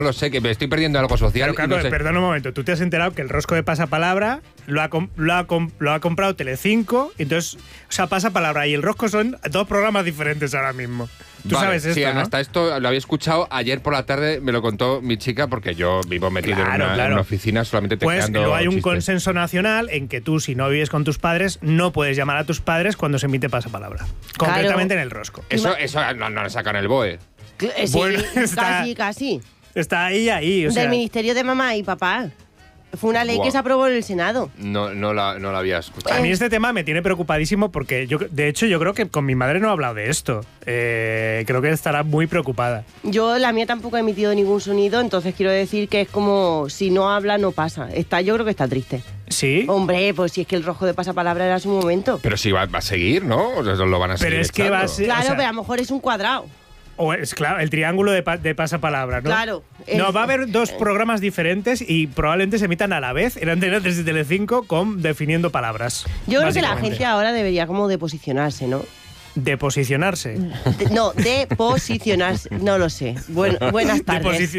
lo sé, que me estoy perdiendo algo social. Claro, no sé. Perdona un momento, tú te has enterado que el rosco de pasapalabra lo ha comprado Telecinco, entonces, o sea, pasapalabra y el rosco son 2 programas diferentes ahora mismo. Tú sabes esto, sí, ¿no? Hasta esto lo había escuchado ayer por la tarde, me lo contó mi chica, porque yo vivo metido en una oficina solamente tecleando. Pues luego hay un chistes. consenso nacional en que tú, si no vives con tus padres, no puedes llamar a tus padres cuando se emite pasapalabra. Concretamente en el rosco. Eso no lo sacan el BOE. Sí, Bueno, casi. Está ahí. O sea, del Ministerio de Mamá y Papá. Fue una ley que se aprobó en el Senado. No la había escuchado. A mí este tema me tiene preocupadísimo porque de hecho yo creo que con mi madre no he hablado de esto. Creo que estará muy preocupada. La mía tampoco ha emitido ningún sonido, entonces quiero decir que es como si no habla, no pasa. Yo creo que está triste. ¿Sí? Hombre, pues si es que el rojo de pasapalabra era su momento. Pero sí va a seguir, ¿no? O sea, lo van a seguir. Pero es que va a ser... Claro, pero a lo mejor es un cuadrado. O es claro, el triángulo de pasapalabra, ¿no? Claro. No, va a haber 2 programas diferentes y probablemente se emitan a la vez en Antena 3 y Telecinco con definiendo palabras. Yo creo que la gente ahora debería como de posicionarse, ¿no? ¿De posicionarse? De posicionarse, no lo sé. Buenas tardes.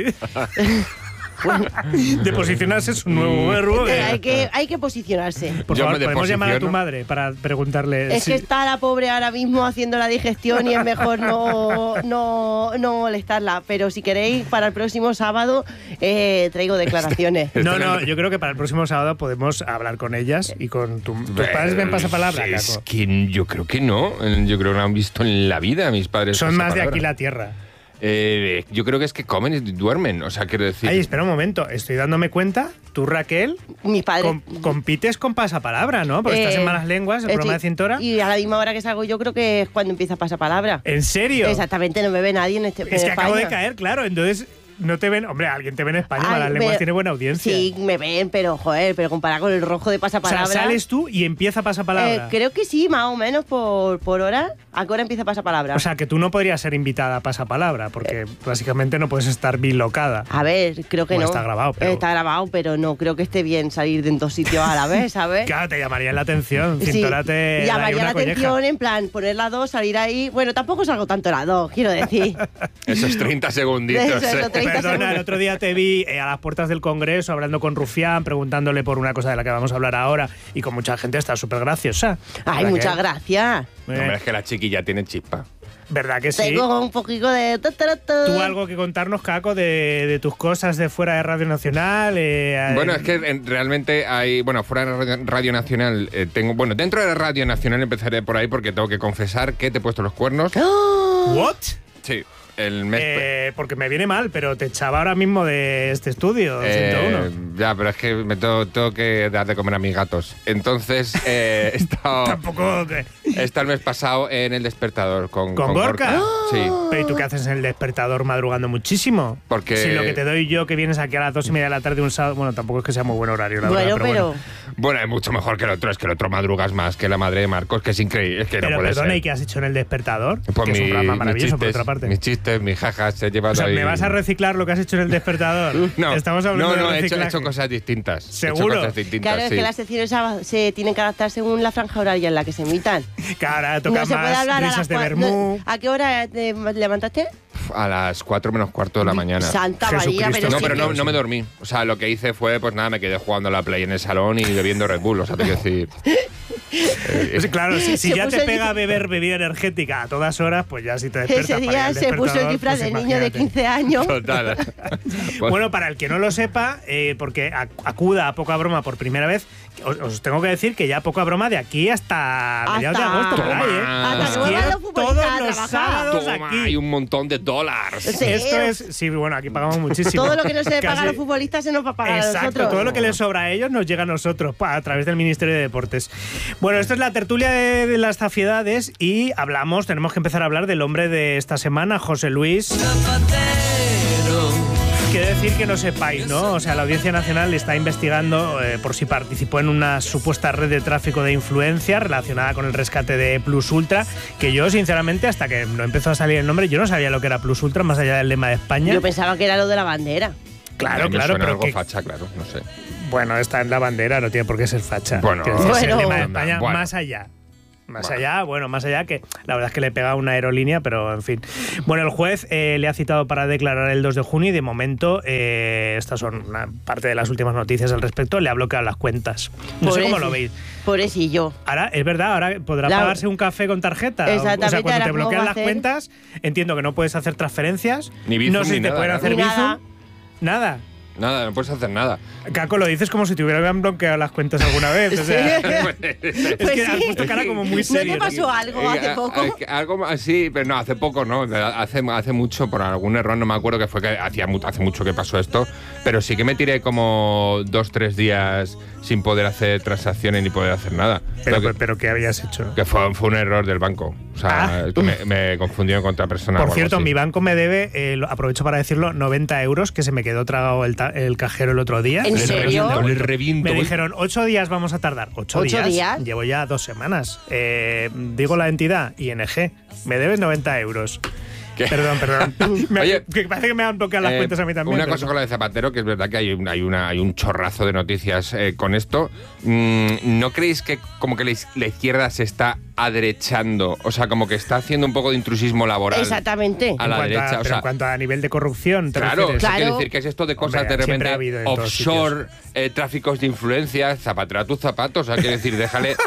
De posicionarse es un nuevo verbo. Hay que posicionarse. Por favor, podemos llamar a tu madre para preguntarle. Es que está la pobre ahora mismo haciendo la digestión y es mejor no molestarla. Pero si queréis, para el próximo sábado traigo declaraciones. No, yo creo que para el próximo sábado podemos hablar con ellas y con tus padres. ¿Ven pasapalabra, Caco? Es que yo creo que no. Yo creo que no han visto en la vida a mis padres. Son más de aquí la tierra. Yo creo que es que comen y duermen, o sea, quiero decir... Ay, espera un momento, estoy dándome cuenta, tú, Raquel, mi padre compites con pasapalabra, ¿no? Porque estás en Malas Lenguas, el programa de 100 horas. Y a la misma hora que salgo yo creo que es cuando empieza pasapalabra. ¿En serio? Exactamente, no me ve nadie en Es que acabo de caer, claro, entonces... No te ven, hombre, alguien te ve en España, Malas Lenguas tiene buena audiencia. Sí, me ven, pero comparado con el rojo de pasapalabra. O sea, sales tú y empieza pasapalabra. Creo que sí, más o menos por hora. ¿A qué hora empieza pasapalabra? O sea, que tú no podrías ser invitada a pasapalabra, porque básicamente no puedes estar bilocada. A ver, creo que no. Está grabado, pero... Está grabado, pero no creo que esté bien salir de 2 sitios a la vez, ¿sabes? Claro, te llamaría la atención. Cintora te llamaría la colleja. atención, en plan, poner las 2, salir ahí... Bueno, tampoco salgo tanto las 2, quiero decir. Esos 30 segunditos. Perdona, el otro día te vi a las puertas del Congreso hablando con Rufián, preguntándole por una cosa de la que vamos a hablar ahora, y con mucha gente. Está súper graciosa. Ay, muchas gracias. Hombre, es que la chiquilla tiene chispa. ¿Verdad que sí? Tengo un poquito de... ¿Tú algo que contarnos, Caco, de tus cosas de fuera de Radio Nacional? Bueno, es que realmente hay... Bueno, fuera de Radio Nacional tengo... Bueno, dentro de Radio Nacional empezaré por ahí porque tengo que confesar que te he puesto los cuernos. ¿What? Sí. El mes porque me viene mal, pero te echaba ahora mismo de este estudio, 101. Ya, pero es que me tengo que dar de comer a mis gatos. Entonces, he estado... Tampoco... He estado el mes pasado en El Despertador con Gorka. Sí. Pero ¿y tú qué haces en El Despertador madrugando muchísimo? Porque... Si lo que te doy yo, que vienes aquí a las 2:30 de la tarde un sábado... Bueno, tampoco es que sea muy buen horario, la verdad, pero... Bueno, es mucho mejor que el otro. Es que el otro madrugas más que la madre de Marcos, que es increíble. Es que pero no puede perdona, ser. ¿y qué has hecho en El Despertador? Pues que es un programa maravilloso, por otra parte. Mis chistes, mis jajas, se llevan ahí... ¿me vas a reciclar lo que has hecho en El Despertador? No, estamos hablando de he hecho cosas distintas. ¿Seguro? Cosas distintas, claro, es que las secciones se tienen que adaptar según la franja horaria en la que se emitan. Claro, toca no se puede más hablar risas de vermú. ¿A qué hora te levantaste? A las 4 menos cuarto de la mañana. Santa María, pero no me dormí. O sea, lo que hice fue, pues nada, me quedé jugando a la Play en el salón y bebiendo Red Bull. O sea, te quiero decir... Pues claro, si ya te pega beber bebida energética a todas horas, pues ya si te despiertas. Ese día se puso el disfraz de niño de 15 años. Total. Bueno, para el que no lo sepa, porque acuda a Poca Broma por primera vez, os tengo que decir que ya Poca Broma de aquí hasta mediados de agosto, por ahí, todos los sábados aquí. Hay un montón de dólares. Sí. Esto es, sí, bueno, aquí pagamos muchísimo. Todo lo que no se le paga a los futbolistas se nos va a pagar a nosotros. Todo lo que les sobra a ellos nos llega a nosotros a través del Ministerio de Deportes. Bueno, esto es la tertulia de las zafiedades y tenemos que empezar a hablar del hombre de esta semana, José Luis. Quiero decir que no sepáis, ¿no? O sea, la Audiencia Nacional está investigando por si participó en una supuesta red de tráfico de influencia relacionada con el rescate de Plus Ultra, que yo, sinceramente, hasta que no empezó a salir el nombre, yo no sabía lo que era Plus Ultra, más allá del lema de España. Yo pensaba que era lo de la bandera. Claro, pero algo facha, claro, no sé. Bueno, está en la bandera, no tiene por qué ser facha. Bueno, es el lema de España, más allá. Más allá que la verdad es que le pega una aerolínea, pero en fin. Bueno, el juez le ha citado para declarar el 2 de junio y de momento, estas son una parte de las últimas noticias al respecto, le ha bloqueado las cuentas. No sé cómo lo veis. Pobrecillo. Ahora, es verdad, ahora podrá pagarse un café con tarjeta. Exactamente. O sea, cuando te bloquean las hacer? cuentas, entiendo que no puedes hacer transferencias. Ni Bizum, no sé si ni te nada, pueden hacer ni Bizum. nada. Nada. Nada, no puedes hacer nada. Caco, lo dices como si te hubieran bloqueado las cuentas alguna vez. O sea, es Pues que sí. has puesto cara como muy serio. ¿No te pasó algo hace poco? Algo así, pero no, hace poco no. Hace mucho, por algún error, no me acuerdo que fue que hace mucho que pasó esto. Pero sí que me tiré como 2-3 días sin poder hacer transacciones ni poder hacer nada. Pero ¿qué habías hecho? Que fue un error del banco. O sea, que me confundieron con otra persona. Por cierto, mi banco me debe, aprovecho para decirlo, 90 euros que se me quedó tragado el cajero el otro día. ¿En serio? Le reviento. Me dijeron 8 días vamos a tardar. ¿8 días? Llevo ya 2 semanas. Digo la entidad, ING. Me debes 90 euros. ¿Qué? Perdón. Oye, que parece que me han bloqueado las cuentas a mí también. Una cosa con la de Zapatero, que es verdad que hay un chorrazo de noticias con esto. ¿No creéis que como que la izquierda se está aderechando? O sea, como que está haciendo un poco de intrusismo laboral. Exactamente. A la derecha. Pero en cuanto a nivel de corrupción, ¿te claro, refieres? quiero decir que es esto de cosas de repente offshore, tráficos de influencias, Zapatero a tus zapatos. O sea, quiero decir, deja eso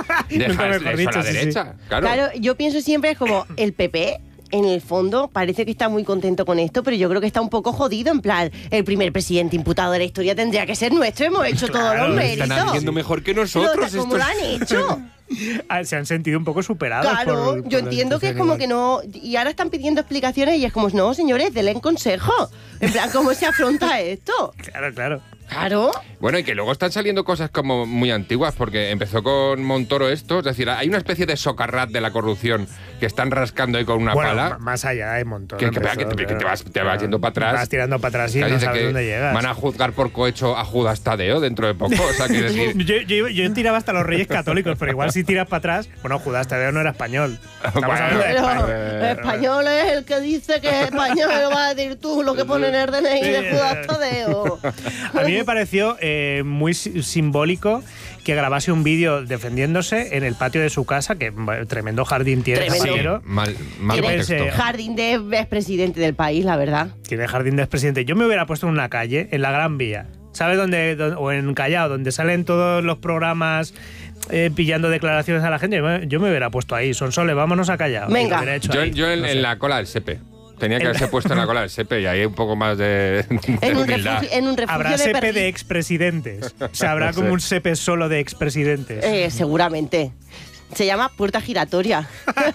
a la derecha. Sí. Claro, yo pienso siempre es como el PP. En el fondo parece que está muy contento con esto, pero yo creo que está un poco jodido. En plan, el primer presidente imputado de la historia tendría que ser nuestro. Hemos hecho todos los méritos. Están haciendo mejor que nosotros. ¿Cómo lo han hecho? Se han sentido un poco superados. Claro, yo entiendo que es como que no. Y ahora están pidiendo explicaciones y es como, no, señores, denle un consejo. En plan, ¿cómo se afronta esto? Claro. Claro. Bueno, y que luego están saliendo cosas como muy antiguas, porque empezó con Montoro esto, es decir, hay una especie de socarrat de la corrupción que están rascando ahí con una pala. Más allá de Montoro. Que te vas yendo para atrás. Vas tirando para atrás y no sabes dónde llegas. Van a juzgar por cohecho a Judas Tadeo dentro de poco. O sea, quiero decir... yo tiraba hasta los Reyes Católicos, pero igual si tiras para atrás... Bueno, Judas Tadeo no era español. Estamos hablando de España. Español es el que dice que es español. No vas a decir tú lo que pone en el DNI de Judas Tadeo. A mí me pareció muy simbólico que grabase un vídeo defendiéndose en el patio de su casa, que tremendo jardín tiene. Tremendo. Mal tiene jardín de expresidente del país, la verdad. Tiene jardín de expresidente. Yo me hubiera puesto en una calle, en la Gran Vía, ¿sabes dónde? O en Callao, donde salen todos los programas pillando declaraciones a la gente. Yo me hubiera puesto ahí. Sonsoles, vámonos a Callao. Venga. Yo en la cola del SEPE. Tenía que haberse puesto en la cola del SEPE y ahí un poco más de humildad. En un refugio habrá SEPE de expresidentes. O sea, habrá como un SEPE solo de expresidentes. Seguramente. Se llama puerta giratoria.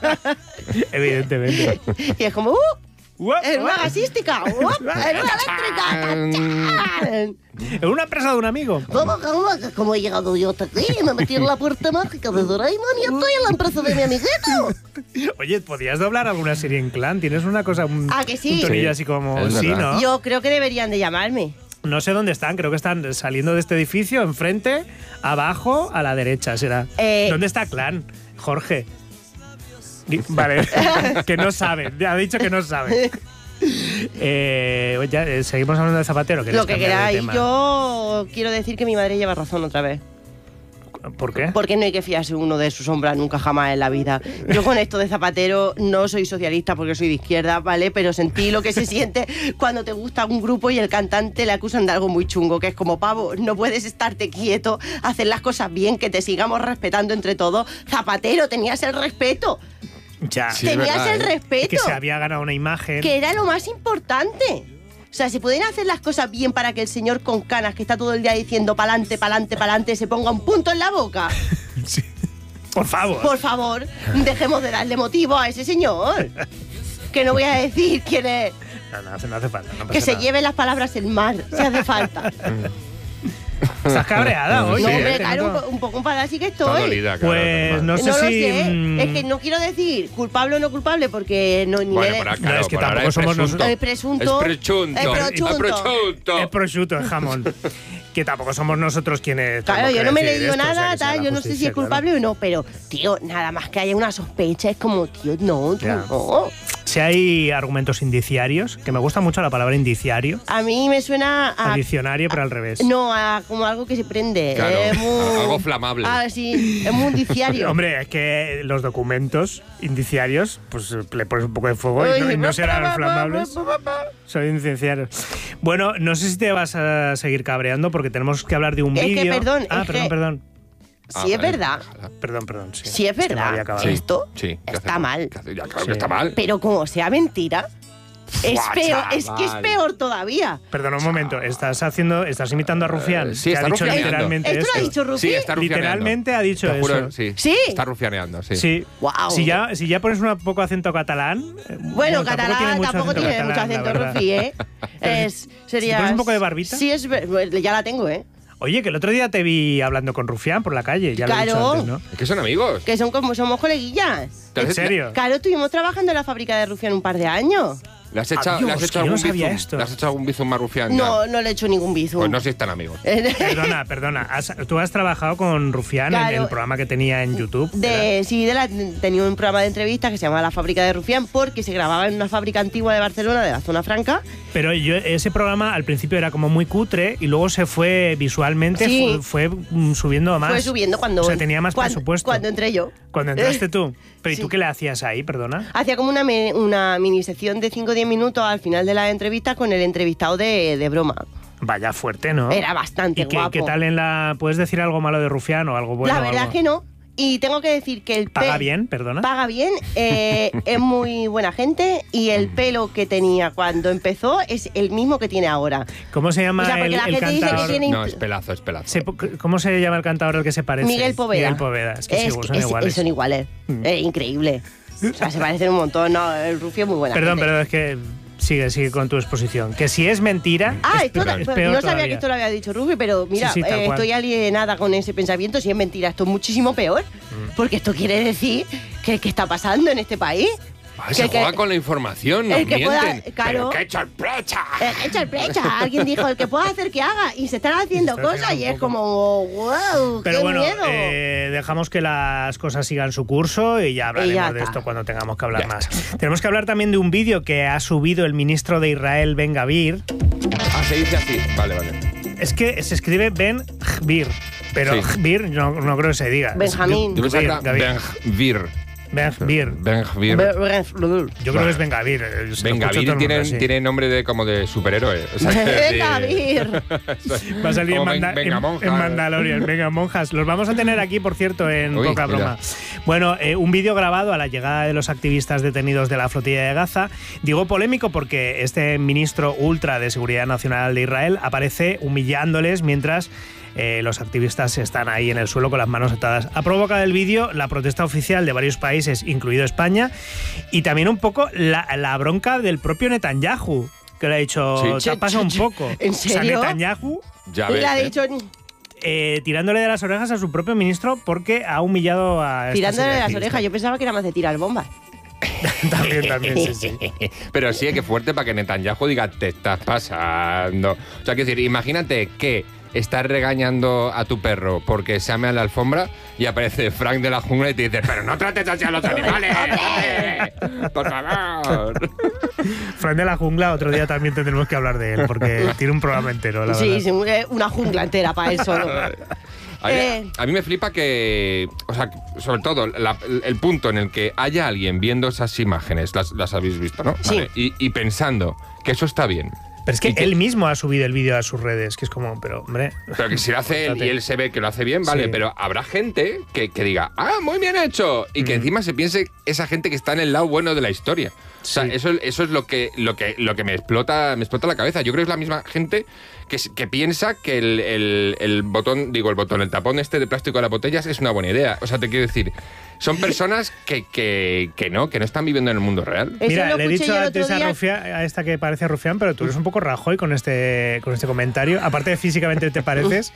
Evidentemente. Y es como, en una gasística, en una eléctrica. En una empresa de un amigo. ¿Cómo he llegado yo hasta aquí? Me metí en la puerta mágica de Doraemon y estoy en la empresa de mi amiguito. Oye, ¿podías doblar alguna serie en Clan? Tienes una cosa, que sí? Un tonillo así como... Sí, ¿no? Yo creo que deberían de llamarme. No sé dónde están, creo que están saliendo de este edificio, enfrente, abajo, a la derecha será. ¿Dónde está Clan, Jorge? Vale, que no sabe, ha dicho que no sabe. Seguimos hablando de Zapatero. Lo que queráis, yo quiero decir que mi madre lleva razón otra vez. ¿Por qué? Porque no hay que fiarse uno de su sombra nunca jamás en la vida. Yo con esto de Zapatero no soy socialista porque soy de izquierda, ¿vale? Pero sentí lo que se siente cuando te gusta un grupo y el cantante le acusan de algo muy chungo, que es como, pavo, no puedes estarte quieto, hacer las cosas bien, que te sigamos respetando entre todos. Zapatero, tenías el respeto. Ya. Sí, tenías el respeto. Que se había ganado una imagen. Que era lo más importante. O sea, se pueden hacer las cosas bien para que el señor con canas, que está todo el día diciendo pa'lante, pa'lante, pa'lante, se ponga un punto en la boca. Sí. Por favor. Por favor, dejemos de darle motivo a ese señor. Que no voy a decir quién es. No hace falta. No pasa que se nada. lleve las palabras el mar, si hace falta. ¿Estás cabreada hoy? No, hombre, claro, un poco enfadada sí que estoy. Dolida, pues no sé no si... lo sé. Es que no quiero decir culpable o no culpable porque no ni bueno, me... No, es que tampoco somos nosotros. El presunto. Es prosciutto. Es prosciutto, es jamón. Que tampoco somos nosotros quienes... Claro, yo no me le digo esto, nada, o sea, tal, yo no sé si es culpable o no, pero, tío, nada más que haya una sospecha, es como, tío, no, tú Ya. no. Si hay argumentos indiciarios, que me gusta mucho la palabra indiciario. A mí me suena a diccionario, pero al revés. No, como algo que se prende. Claro, muy, algo flamable. Sí, es muy indiciario. Hombre, es que los documentos indiciarios, pues le pones un poco de fuego y no serán flamables. Son indiciarios. Bueno, no sé si te vas a seguir cabreando porque tenemos que hablar de un vídeo. Es que, perdón. Perdón. Sí, es verdad. Perdón. Sí, es verdad. Esto está mal. Ya, claro que está mal. Pero como sea mentira, es peor. Es que es peor todavía. Perdona un momento. ¿Estás imitando a Rufián? Sí, está dicho rufianeando. literalmente ¿Esto lo ha dicho Rufi? Sí, está rufianeando. Literalmente ha dicho Te juro, eso. sí. Está rufianeando, sí. Sí. Wow. Si ya pones un poco acento catalán. Bueno, catalán tampoco tiene mucho acento, Rufi, ¿eh? Si pones un poco de barbita. Sí, ya la tengo, ¿eh? Oye, que el otro día te vi hablando con Rufián por la calle, ya claro. lo he dicho antes, ¿no? Es que son amigos. Que somos coleguillas. ¿En serio? Claro, estuvimos trabajando en la fábrica de Rufián un par de años. ¿Le has hecho algún bizum más Rufián? No, no le he hecho ningún bizum. Pues no sois tan amigos. Perdona. ¿Tú has trabajado con Rufián en el programa que tenía en YouTube? Tenía un programa de entrevistas que se llamaba La Fábrica de Rufián porque se grababa en una fábrica antigua de Barcelona, de la Zona Franca. Pero ese programa al principio era como muy cutre y luego se fue visualmente, fue subiendo más. Fue subiendo cuando... O sea, tenía más presupuesto. Cuando entré yo. Cuando entraste tú. ¿Pero y tú qué le hacías ahí, perdona? Hacía como una mini sección de 5 o 10 minutos al final de la entrevista con el entrevistado de broma. Vaya fuerte, ¿no? Era bastante guapo. ¿Qué tal ¿Puedes decir algo malo de Rufián o algo bueno? La verdad es que no. Y tengo que decir que ¿Paga bien, perdona? Paga bien, es muy buena gente y el pelo que tenía cuando empezó es el mismo que tiene ahora. ¿Cómo se llama el cantador? No, es pelazo. ¿Cómo se llama el cantador al que se parece? Miguel Poveda. Es que son iguales. Son iguales. Es increíble. O sea, se parecen un montón. No, el Rufio es muy buena gente. Pero es que... Sigue con tu exposición. Que si es mentira. Es peor no sabía todavía. que esto lo había dicho Rufi, pero mira, sí, estoy alienada con ese pensamiento. Si es mentira, esto es muchísimo peor. Porque esto quiere decir que ¿qué está pasando en este país? Se juega con la información, nos mienten. Claro, ¡pero qué sorpresa! ¡Qué sorpresa! Alguien dijo, el que pueda hacer que haga. Y se están haciendo cosas y es como, wow, pero qué bueno, miedo. Dejamos que las cosas sigan su curso y ya hablaremos de esto cuando tengamos que hablar más. Tenemos que hablar también de un vídeo que ha subido el ministro de Israel, Ben Gvir. Se dice así. Vale. Es que se escribe Ben Gvir, pero Gvir no creo que se diga. Benjamín. Ben Gvir. Ben Gvir. Yo creo que es Ben Gvir. Ben Gvir tiene nombre como de superhéroe. O sea, Ben Gvir. Va a salir en Mandalorian. Venga, monjas. Los vamos a tener aquí, por cierto, en Poca Broma. Bueno, un vídeo grabado a la llegada de los activistas detenidos de la flotilla de Gaza. Digo polémico porque este ministro ultra de Seguridad Nacional de Israel aparece humillándoles mientras los activistas están ahí en el suelo con las manos atadas. Ha provocado el vídeo la protesta oficial de varios países, incluido España, y también un poco la bronca del propio Netanyahu, que le ha dicho, te pasa un poco. ¿En serio? O sea, Netanyahu le ha dicho... tirándole de las orejas a su propio ministro porque ha humillado a... Tirándole de las orejas, yo pensaba que era más de tirar bombas. también, sí. Pero sí, que fuerte para que Netanyahu diga, te estás pasando. O sea, quiero decir, imagínate que estás regañando a tu perro porque se ame a la alfombra y aparece Frank de la Jungla y te dice, pero no trates así a los animales, por favor. Frank de la Jungla, otro día también tendremos que hablar de él porque tiene un programa entero, la verdad. Sí, una jungla entera para él solo. A mí me flipa que, o sea, sobre todo el punto en el que haya alguien viendo esas imágenes, las habéis visto, ¿no? Sí. Vale, y pensando que eso está bien. Pero es que él mismo ha subido el vídeo a sus redes, que es como, pero hombre... Pero que si lo hace él y él se ve que lo hace bien, vale, pero habrá gente que diga, muy bien hecho, y que encima se piense esa gente que está en el lado bueno de la historia. O sea, eso es lo que me explota la cabeza. Yo creo que es la misma gente que piensa que el tapón este de plástico de las botellas es una buena idea. O sea, te quiero decir, son personas que no están viviendo en el mundo real. Mira, le he dicho antes a esta que parece Rufián, pero tú eres un poco Rajoy con este comentario. Aparte de físicamente te pareces.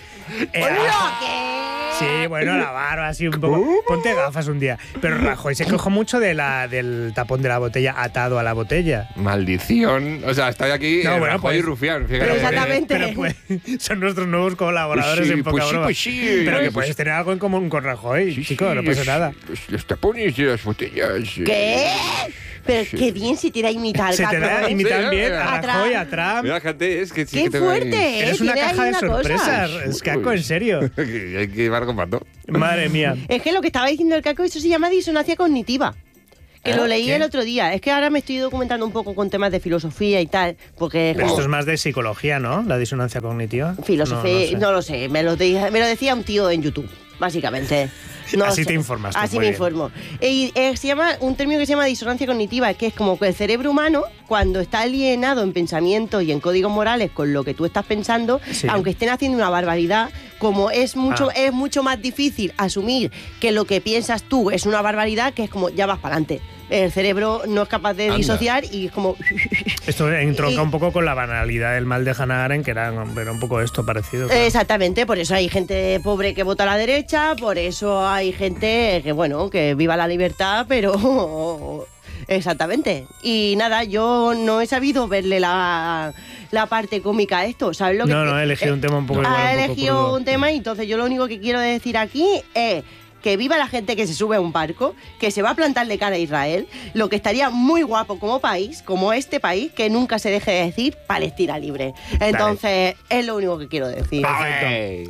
Sí, bueno, la barba, así un poco. Ponte gafas un día. Pero Rajoy se quejó mucho del tapón de la botella atado a la botella. Maldición. O sea, estoy aquí Rajoy y Rufián. Fíjate. Pero exactamente. Pero son nuestros nuevos colaboradores en Poca Broma. Pero que puedes tener algo en común con Rajoy, chico, no pasa nada. Los tapones de las botellas. ¿Qué? Pero qué bien se te da imitar, Se te da Caco, ¿eh? imitar bien A a Rajoy, a Trump. Mira, gente, es que sí ¡Qué que tengo ahí- fuerte! Eres una Tiene ahí caja de una cosa. sorpresas, es Caco, en serio. Hay que llevar con pato. Madre mía. Es que lo que estaba diciendo el Caco, eso se llama disonancia cognitiva. Que lo leí ¿Qué? el otro día. Es que ahora me estoy documentando un poco con temas de filosofía y tal, porque... Pero esto es más de psicología, ¿no? La disonancia cognitiva. Filosofía, No no lo sé, me lo decía un tío en YouTube, básicamente. No Así sé. te informaste, Así muy me bien. informo. Se llama un término que se llama disonancia cognitiva, que es como que el cerebro humano, cuando está alienado en pensamientos y en códigos morales con lo que tú estás pensando, Sí. aunque estén haciendo una barbaridad, como es mucho más difícil asumir que lo que piensas tú es una barbaridad, que es como ya vas para adelante. El cerebro no es capaz de Anda. disociar y es como... Esto entronca Y- un poco con la banalidad del mal de Hannah Arendt, que era un poco esto parecido. claro. Exactamente, por eso hay gente pobre que vota a la derecha, por eso hay gente que, bueno, que viva la libertad, pero... Exactamente. Y nada, yo no he sabido verle la parte cómica a esto, ¿sabes lo que...? No, he elegido un tema un poco igual, Ha un poco elegido crudo. un tema y entonces yo lo único que quiero decir aquí es... que viva la gente que se sube a un barco, que se va a plantar de cara a Israel, lo que estaría muy guapo como país, como este país, que nunca se deje de decir Palestina libre. Entonces, es lo único que quiero decir. ¡Ay!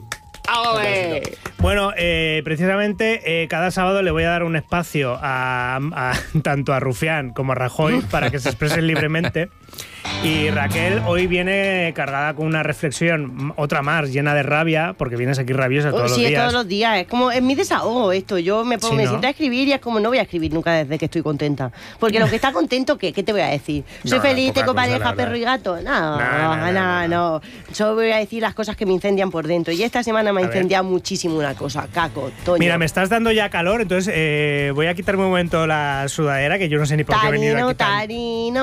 Bueno, precisamente cada sábado le voy a dar un espacio tanto a Rufián como a Rajoy para que se expresen libremente. Y Raquel hoy viene cargada con una reflexión, otra más, llena de rabia, porque vienes aquí rabiosa todos los Sí, días. todos los días. Es como, es mi desahogo esto. Yo me, Sí, me ¿no? siento a escribir y es como, no voy a escribir nunca desde que estoy contenta. Porque lo que está contento, ¿qué te voy a decir? ¿Soy No, feliz, poca tengo cosa, la pareja, verdad. perro y gato? No, No. no. Solo voy a decir las cosas que me incendian por dentro. Y esta semana me ha A ver. incendiado muchísimo una cosa. Caco, Toño. Mira, me estás dando ya calor, entonces voy a quitarme un momento la sudadera, que yo no sé ni por qué he venido aquí Tarino.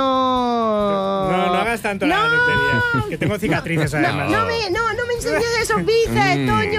No hagas tanto la tontería, que tengo cicatrices además. No me enseñes esos bíceps, Toño.